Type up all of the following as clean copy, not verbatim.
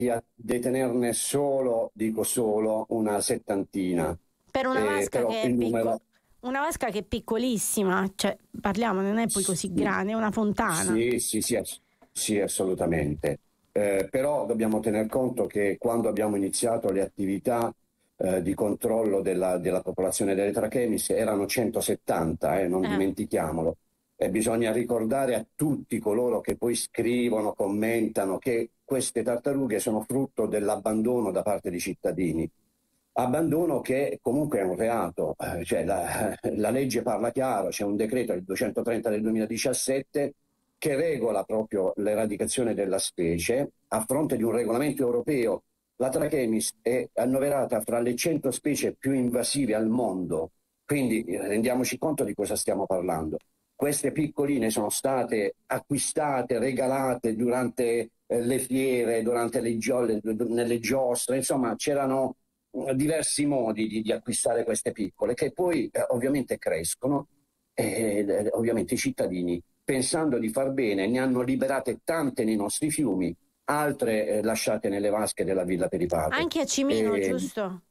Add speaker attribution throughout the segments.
Speaker 1: detenerne solo, dico solo, una settantina.
Speaker 2: Per una vasca
Speaker 1: però
Speaker 2: che
Speaker 1: il numero...
Speaker 2: una vasca che è piccolissima, cioè parliamo, non è poi così grande, è una fontana.
Speaker 1: Sì, assolutamente. Però dobbiamo tener conto che quando abbiamo iniziato le attività di controllo della popolazione delle trachemis erano 170, non dimentichiamolo. E bisogna ricordare a tutti coloro che poi scrivono, commentano, che queste tartarughe sono frutto dell'abbandono da parte dei cittadini. Abbandono che comunque è un reato, cioè la legge parla chiaro, c'è un decreto, il 230 del 2017, che regola proprio l'eradicazione della specie a fronte di un regolamento europeo. La Trachemis è annoverata fra le 100 specie più invasive al mondo, quindi rendiamoci conto di cosa stiamo parlando. Queste piccoline sono state acquistate, regalate durante le fiere, durante nelle giostre, insomma c'erano diversi modi di acquistare queste piccole, che poi ovviamente crescono e ovviamente i cittadini, pensando di far bene, ne hanno liberate tante nei nostri fiumi, altre lasciate nelle vasche della Villa Peripato.
Speaker 2: Anche a Cimino, giusto?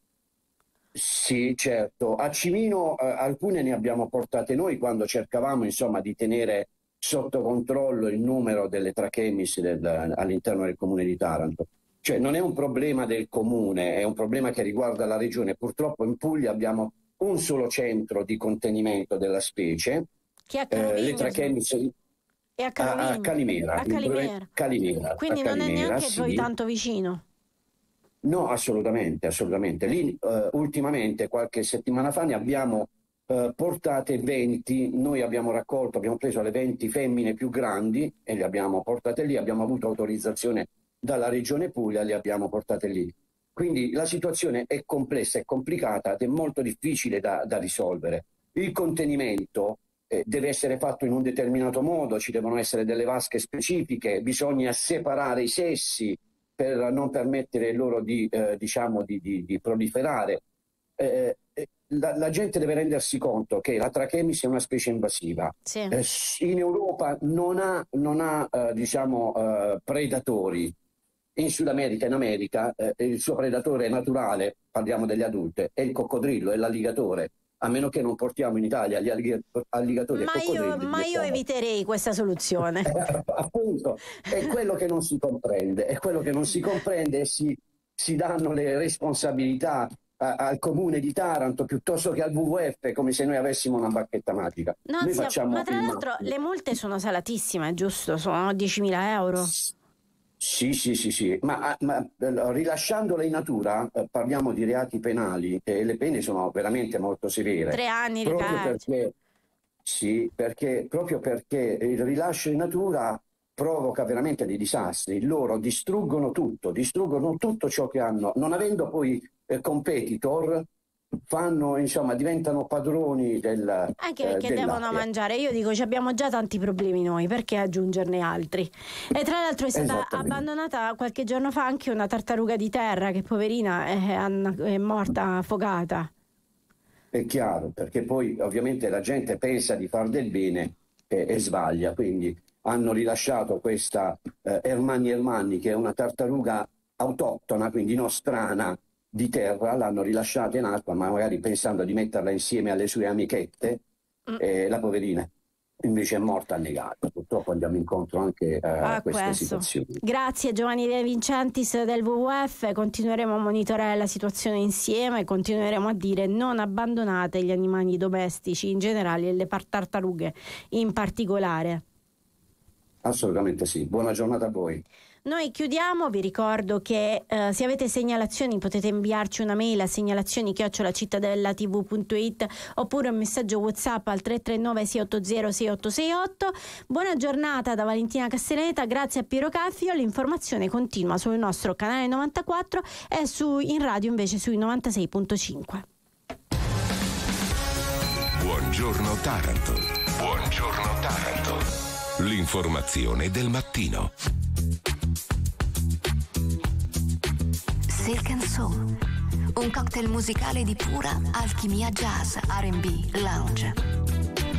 Speaker 1: Sì, certo. A Cimino alcune ne abbiamo portate noi quando cercavamo, insomma, di tenere sotto controllo il numero delle trachemis all'interno del comune di Taranto. Cioè non è un problema del comune, è un problema che riguarda la regione. Purtroppo in Puglia abbiamo un solo centro di contenimento della specie,
Speaker 2: che è
Speaker 1: le trachemis
Speaker 2: a
Speaker 1: Calimera. Calimera.
Speaker 2: Quindi non è neanche poi tanto vicino.
Speaker 1: No, assolutamente. Lì ultimamente, qualche settimana fa, ne abbiamo portate 20, noi abbiamo preso le 20 femmine più grandi e le abbiamo portate lì, abbiamo avuto autorizzazione dalla regione Puglia, le abbiamo portate lì. Quindi la situazione è complessa, è complicata ed è molto difficile da risolvere. Il contenimento deve essere fatto in un determinato modo, ci devono essere delle vasche specifiche, bisogna separare i sessi per non permettere loro di proliferare. La gente deve rendersi conto che la Trachemis è una specie invasiva.
Speaker 2: Sì.
Speaker 1: In Europa non ha predatori. In Sud America, in America, il suo predatore naturale, parliamo delle adulte, è il coccodrillo, è l'alligatore. A meno che non portiamo in Italia gli alligatori e coccodrilli.
Speaker 2: Ma io eviterei questa soluzione.
Speaker 1: Appunto, è quello che non si comprende. E si danno le responsabilità al comune di Taranto piuttosto che al WWF, come se noi avessimo una bacchetta magica.
Speaker 2: Ma tra l'altro le multe sono salatissime, giusto? Sono 10.000 euro.
Speaker 1: Sì, ma rilasciandole in natura parliamo di reati penali e le pene sono veramente molto severe.
Speaker 2: 3 anni di carcere.
Speaker 1: Proprio perché il rilascio in natura provoca veramente dei disastri. Loro distruggono tutto ciò che hanno, non avendo poi competitor, diventano padroni
Speaker 2: anche perché devono mangiare. Io dico, abbiamo già tanti problemi noi, perché aggiungerne altri? E tra l'altro è stata abbandonata qualche giorno fa anche una tartaruga di terra che poverina è morta affogata.
Speaker 1: È chiaro, perché poi ovviamente la gente pensa di far del bene e sbaglia, quindi hanno rilasciato questa Ermanni, che è una tartaruga autoctona, quindi nostrana, di terra, l'hanno rilasciata in acqua, ma magari pensando di metterla insieme alle sue amichette, la poverina invece è morta annegata. Purtroppo andiamo incontro anche a queste situazioni.
Speaker 2: Grazie Giovanni De Vincentis del WWF, continueremo a monitorare la situazione insieme, continueremo a dire non abbandonate gli animali domestici in generale e le tartarughe in particolare.
Speaker 1: Assolutamente sì, buona giornata a voi.
Speaker 2: Noi chiudiamo, vi ricordo che se avete segnalazioni potete inviarci una mail a segnalazioni@cittadellatv.it oppure un messaggio WhatsApp al 339 680 6868. Buona giornata da Valentina Castellaneta, grazie a Piero Caffio. L'informazione continua sul nostro canale 94 e in radio invece sui 96.5.
Speaker 3: Buongiorno Taranto. Buongiorno Taranto. L'informazione del mattino.
Speaker 4: Silk and Soul, un cocktail musicale di pura alchimia jazz, R&B, lounge.